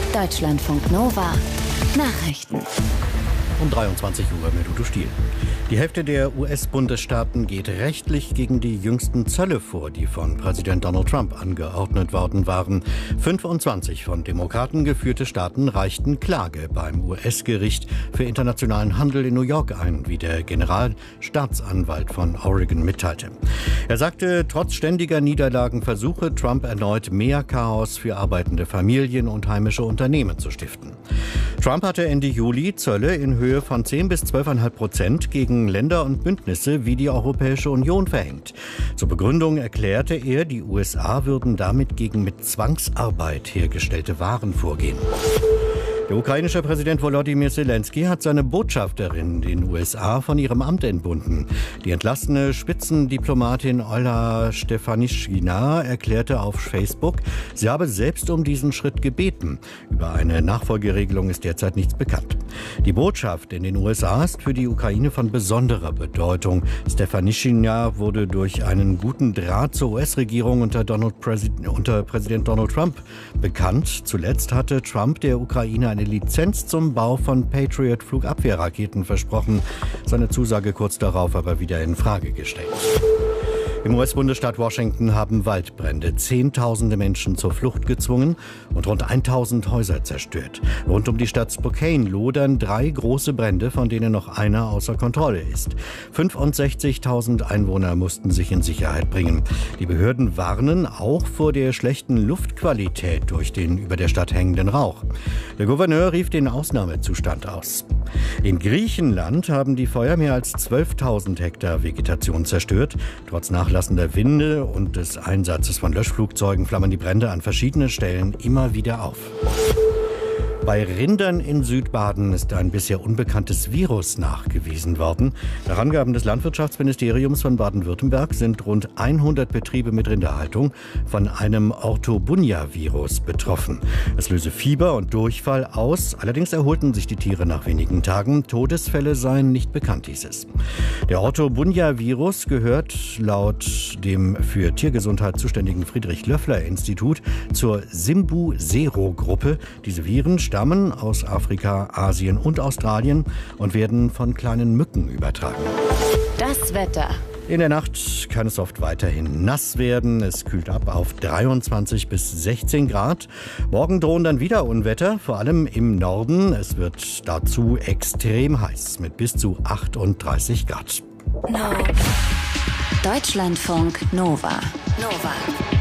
Deutschlandfunk Nova. Nachrichten. Um 23 Uhr mit Udo Stiel. Die Hälfte der US-Bundesstaaten geht rechtlich gegen die jüngsten Zölle vor, die von Präsident Donald Trump angeordnet worden waren. 25 von Demokraten geführte Staaten reichten Klage beim US-Gericht für internationalen Handel in New York ein, wie der Generalstaatsanwalt von Oregon mitteilte. Er sagte, trotz ständiger Niederlagen versuche Trump erneut mehr Chaos für arbeitende Familien und heimische Unternehmen zu stiften. Trump hatte Ende Juli Zölle in Höhe von 10 bis 12,5% gegen Länder und Bündnisse wie die Europäische Union verhängt. Zur Begründung erklärte er, die USA würden damit gegen mit Zwangsarbeit hergestellte Waren vorgehen. Der ukrainische Präsident Volodymyr Zelensky hat seine Botschafterin in den USA von ihrem Amt entbunden. Die entlassene Spitzendiplomatin Olha Stefanischina erklärte auf Facebook, sie habe selbst um diesen Schritt gebeten. Über eine Nachfolgeregelung ist derzeit nichts bekannt. Die Botschaft in den USA ist für die Ukraine von besonderer Bedeutung. Stefanischina wurde durch einen guten Draht zur US-Regierung unter Präsident Donald Trump bekannt. Zuletzt hatte Trump der Ukraine eine Lizenz zum Bau von Patriot-Flugabwehrraketen versprochen. Seine Zusage kurz darauf aber wieder in Frage gestellt. Im US-Bundesstaat Washington haben Waldbrände Zehntausende Menschen zur Flucht gezwungen und rund 1000 Häuser zerstört. Rund um die Stadt Spokane lodern 3 große Brände, von denen noch einer außer Kontrolle ist. 65.000 Einwohner mussten sich in Sicherheit bringen. Die Behörden warnen auch vor der schlechten Luftqualität durch den über der Stadt hängenden Rauch. Der Gouverneur rief den Ausnahmezustand aus. In Griechenland haben die Feuer mehr als 12.000 Hektar Vegetation zerstört. Trotz nachlassender Winde und des Einsatzes von Löschflugzeugen flammen die Brände an verschiedenen Stellen immer wieder auf. Bei Rindern in Südbaden ist ein bisher unbekanntes Virus nachgewiesen worden. Nach Angaben des Landwirtschaftsministeriums von Baden-Württemberg sind rund 100 Betriebe mit Rinderhaltung von einem Orthobunia-Virus betroffen. Es löse Fieber und Durchfall aus. Allerdings erholten sich die Tiere nach wenigen Tagen. Todesfälle seien nicht bekannt, hieß es. Der Orthobunia-Virus gehört laut dem für Tiergesundheit zuständigen Friedrich-Löffler-Institut zur Simbu-Sero-Gruppe. Diese Viren stammen aus Afrika, Asien und Australien und werden von kleinen Mücken übertragen. Das Wetter. In der Nacht kann es oft weiterhin nass werden. Es kühlt ab auf 23 bis 16 Grad. Morgen drohen dann wieder Unwetter, vor allem im Norden. Es wird dazu extrem heiß mit bis zu 38 Grad. Deutschlandfunk Nova.